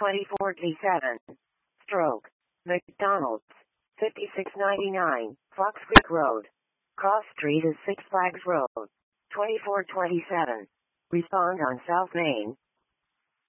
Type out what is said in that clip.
24T7. Stroke. McDonald's. 5699, Fox Creek Road. Cross Street is Six Flags Road. 2427. Respond on South Main.